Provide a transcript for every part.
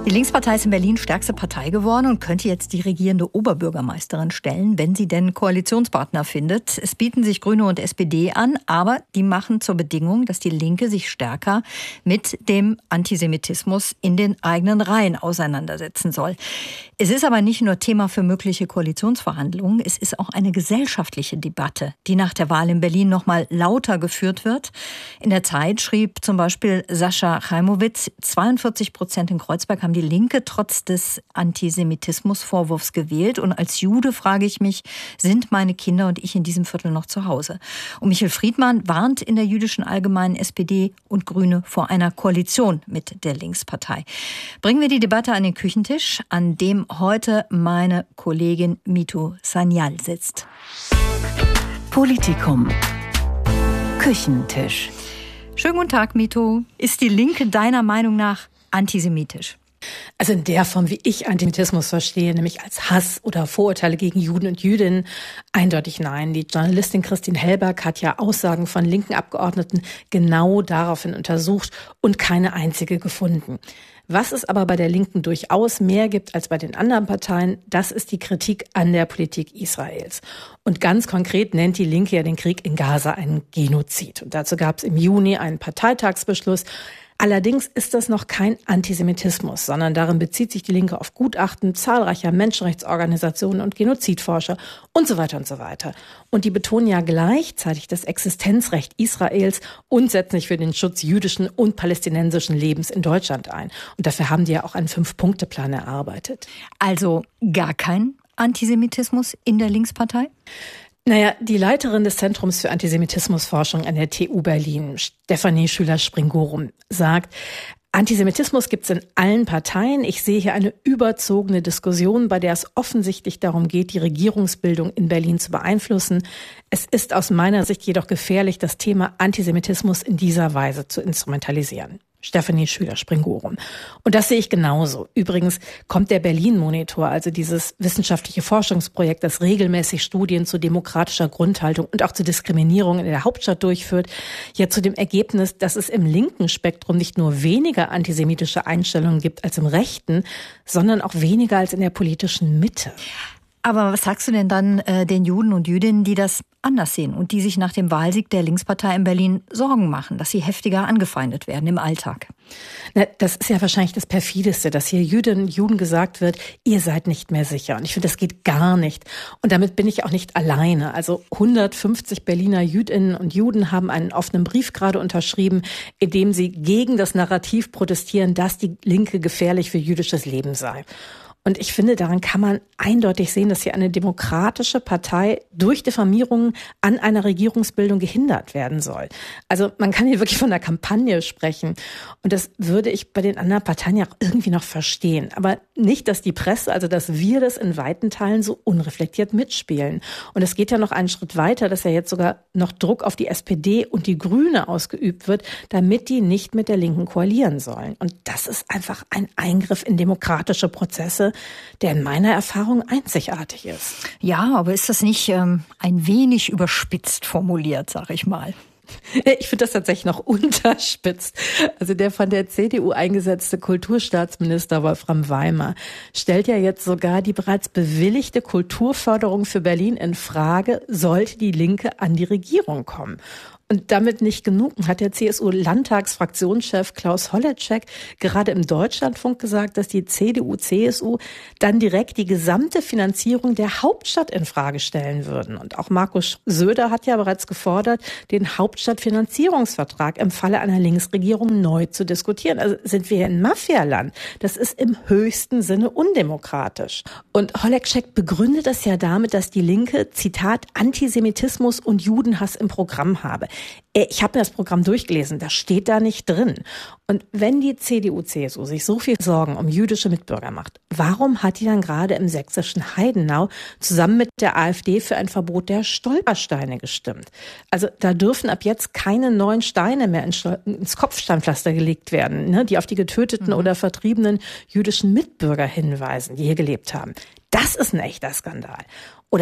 Die Linkspartei ist in Berlin stärkste Partei geworden und könnte jetzt die regierende Oberbürgermeisterin stellen, wenn sie denn Koalitionspartner findet. Es bieten sich Grüne und SPD an, aber die machen zur Bedingung, dass die Linke sich stärker mit dem Antisemitismus in den eigenen Reihen auseinandersetzen soll. Es ist aber nicht nur Thema für mögliche Koalitionsverhandlungen, es ist auch eine gesellschaftliche Debatte, die nach der Wahl in Berlin noch mal lauter geführt wird. In der Zeit schrieb zum Beispiel Sascha Chaimowitz, 42% in Kreuzberg haben die Linke trotz des Antisemitismusvorwurfs gewählt. Und als Jude frage ich mich, sind meine Kinder und ich in diesem Viertel noch zu Hause? Und Michel Friedmann warnt in der jüdischen Allgemeinen SPD und Grüne vor einer Koalition mit der Linkspartei. Bringen wir die Debatte an den Küchentisch, an dem heute meine Kollegin Mitu Sanyal sitzt. Politikum. Küchentisch. Schönen guten Tag, Mitu. Ist die Linke deiner Meinung nach antisemitisch? Also in der Form, wie ich Antisemitismus verstehe, nämlich als Hass oder Vorurteile gegen Juden und Jüdinnen, eindeutig nein. Die Journalistin Christine Hellberg hat ja Aussagen von linken Abgeordneten genau daraufhin untersucht und keine einzige gefunden. Was es aber bei der Linken durchaus mehr gibt als bei den anderen Parteien, das ist die Kritik an der Politik Israels. Und ganz konkret nennt die Linke ja den Krieg in Gaza einen Genozid. Und dazu gab es im Juni einen Parteitagsbeschluss. Allerdings ist das noch kein Antisemitismus, sondern darin bezieht sich die Linke auf Gutachten zahlreicher Menschenrechtsorganisationen und Genozidforscher und so weiter und so weiter. Und die betonen ja gleichzeitig das Existenzrecht Israels und setzen sich für den Schutz jüdischen und palästinensischen Lebens in Deutschland ein. Und dafür haben die ja auch einen 5-Punkte-Plan erarbeitet. Also gar kein Antisemitismus in der Linkspartei? Naja, die Leiterin des Zentrums für Antisemitismusforschung an der TU Berlin, Stefanie Schüler-Springorum, sagt, Antisemitismus gibt es in allen Parteien. Ich sehe hier eine überzogene Diskussion, bei der es offensichtlich darum geht, die Regierungsbildung in Berlin zu beeinflussen. Es ist aus meiner Sicht jedoch gefährlich, das Thema Antisemitismus in dieser Weise zu instrumentalisieren. Stefanie Schüler-Springorum. Und das sehe ich genauso. Übrigens kommt der Berlin-Monitor, also dieses wissenschaftliche Forschungsprojekt, das regelmäßig Studien zu demokratischer Grundhaltung und auch zu Diskriminierung in der Hauptstadt durchführt, ja zu dem Ergebnis, dass es im linken Spektrum nicht nur weniger antisemitische Einstellungen gibt als im rechten, sondern auch weniger als in der politischen Mitte. Aber was sagst du denn dann den Juden und Jüdinnen, die das anders sehen und die sich nach dem Wahlsieg der Linkspartei in Berlin Sorgen machen, dass sie heftiger angefeindet werden im Alltag? Na, das ist ja wahrscheinlich das Perfideste, dass hier Jüdinnen und Juden gesagt wird, ihr seid nicht mehr sicher. Und ich finde, das geht gar nicht. Und damit bin ich auch nicht alleine. Also 150 Berliner Jüdinnen und Juden haben einen offenen Brief gerade unterschrieben, in dem sie gegen das Narrativ protestieren, dass die Linke gefährlich für jüdisches Leben sei. Und ich finde, daran kann man eindeutig sehen, dass hier eine demokratische Partei durch Diffamierungen an einer Regierungsbildung gehindert werden soll. Also man kann hier wirklich von einer Kampagne sprechen. Und das würde ich bei den anderen Parteien ja auch irgendwie noch verstehen. Aber nicht, dass die Presse, also dass wir das in weiten Teilen so unreflektiert mitspielen. Und es geht ja noch einen Schritt weiter, dass ja jetzt sogar noch Druck auf die SPD und die Grüne ausgeübt wird, damit die nicht mit der Linken koalieren sollen. Und das ist einfach ein Eingriff in demokratische Prozesse, der in meiner Erfahrung einzigartig ist. Ja, aber ist das nicht ein wenig überspitzt formuliert, sag ich mal? Ich finde das tatsächlich noch unterspitzt. Also der von der CDU eingesetzte Kulturstaatsminister Wolfram Weimer stellt ja jetzt sogar die bereits bewilligte Kulturförderung für Berlin in Frage, sollte die Linke an die Regierung kommen. Und damit nicht genug hat der CSU-Landtagsfraktionschef Klaus Holleczek gerade im Deutschlandfunk gesagt, dass die CDU-CSU dann direkt die gesamte Finanzierung der Hauptstadt in Frage stellen würden. Und auch Markus Söder hat ja bereits gefordert, den Hauptstadtfinanzierungsvertrag im Falle einer Linksregierung neu zu diskutieren. Also sind wir in Mafialand. Das ist im höchsten Sinne undemokratisch. Und Holleczek begründet das ja damit, dass die Linke, Zitat, Antisemitismus und Judenhass im Programm habe. Ich habe mir das Programm durchgelesen, das steht da nicht drin. Und wenn die CDU-CSU sich so viel Sorgen um jüdische Mitbürger macht, warum hat die dann gerade im sächsischen Heidenau zusammen mit der AfD für ein Verbot der Stolpersteine gestimmt? Also da dürfen ab jetzt keine neuen Steine mehr ins Kopfsteinpflaster gelegt werden, ne, die auf die getöteten oder vertriebenen jüdischen Mitbürger hinweisen, die hier gelebt haben. Das ist ein echter Skandal. Oder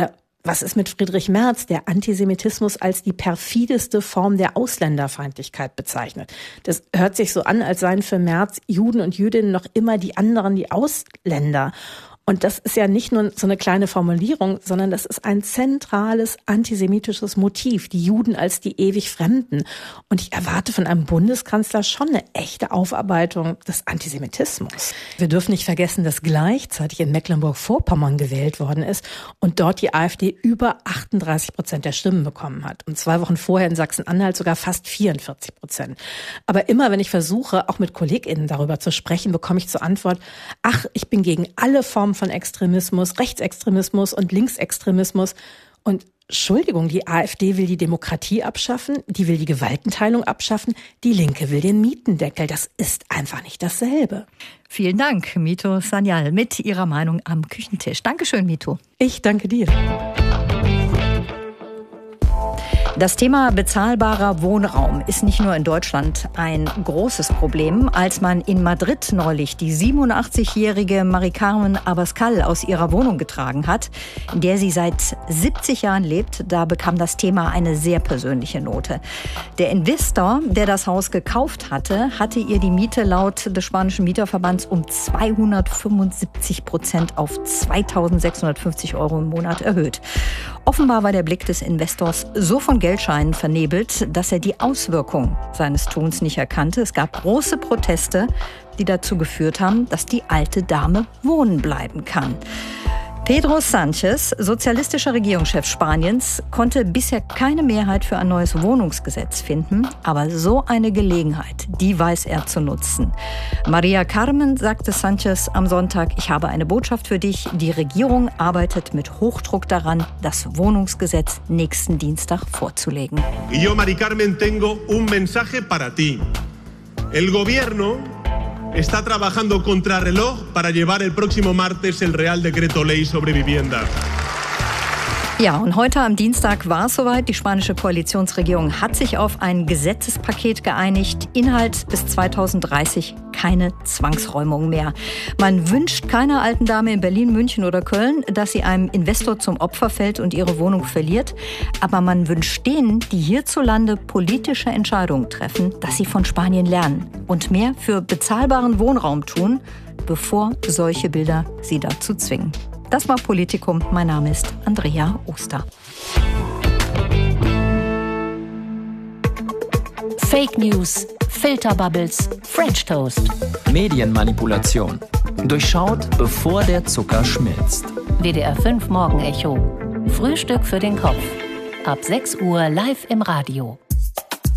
Was ist mit Friedrich Merz, der Antisemitismus als die perfideste Form der Ausländerfeindlichkeit bezeichnet? Das hört sich so an, als seien für Merz Juden und Jüdinnen noch immer die anderen, die Ausländer. Und das ist ja nicht nur so eine kleine Formulierung, sondern das ist ein zentrales antisemitisches Motiv, die Juden als die ewig Fremden. Und ich erwarte von einem Bundeskanzler schon eine echte Aufarbeitung des Antisemitismus. Wir dürfen nicht vergessen, dass gleichzeitig in Mecklenburg-Vorpommern gewählt worden ist und dort die AfD über 38% der Stimmen bekommen hat. Und 2 Wochen vorher in Sachsen-Anhalt sogar fast 44%. Aber immer, wenn ich versuche, auch mit KollegInnen darüber zu sprechen, bekomme ich zur Antwort, ach, ich bin gegen alle Formen von Extremismus, Rechtsextremismus und Linksextremismus. Und Entschuldigung, die AfD will die Demokratie abschaffen, die will die Gewaltenteilung abschaffen, die Linke will den Mietendeckel. Das ist einfach nicht dasselbe. Vielen Dank, Mito Sanyal, mit Ihrer Meinung am Küchentisch. Dankeschön, Mito. Ich danke dir. Das Thema bezahlbarer Wohnraum ist nicht nur in Deutschland ein großes Problem. Als man in Madrid neulich die 87-jährige Mari Carmen Abascal aus ihrer Wohnung getragen hat, in der sie seit 70 Jahren lebt, da bekam das Thema eine sehr persönliche Note. Der Investor, der das Haus gekauft hatte ihr die Miete laut des spanischen Mieterverbands um 275% auf 2.650 € im Monat erhöht. Offenbar war der Blick des Investors so von Geldscheinen vernebelt, dass er die Auswirkungen seines Tuns nicht erkannte. Es gab große Proteste, die dazu geführt haben, dass die alte Dame wohnen bleiben kann. Pedro Sánchez, sozialistischer Regierungschef Spaniens, konnte bisher keine Mehrheit für ein neues Wohnungsgesetz finden. Aber so eine Gelegenheit, die weiß er zu nutzen. Maria Carmen sagte Sánchez am Sonntag, ich habe eine Botschaft für dich. Die Regierung arbeitet mit Hochdruck daran, das Wohnungsgesetz nächsten Dienstag vorzulegen. Y yo, Mari Carmen, tengo un mensaje para ti. El gobierno está trabajando contrarreloj para llevar el próximo martes el Real Decreto Ley sobre Vivienda. Ja, und heute am Dienstag war es soweit. Die spanische Koalitionsregierung hat sich auf ein Gesetzespaket geeinigt. Inhalt bis 2030 keine Zwangsräumung mehr. Man wünscht keiner alten Dame in Berlin, München oder Köln, dass sie einem Investor zum Opfer fällt und ihre Wohnung verliert. Aber man wünscht denen, die hierzulande politische Entscheidungen treffen, dass sie von Spanien lernen und mehr für bezahlbaren Wohnraum tun, bevor solche Bilder sie dazu zwingen. Das war Politikum. Mein Name ist Andrea Oster. Fake News, Filterbubbles, French Toast. Medienmanipulation. Durchschaut, bevor der Zucker schmilzt. WDR 5 Morgenecho. Frühstück für den Kopf. Ab 6 Uhr live im Radio.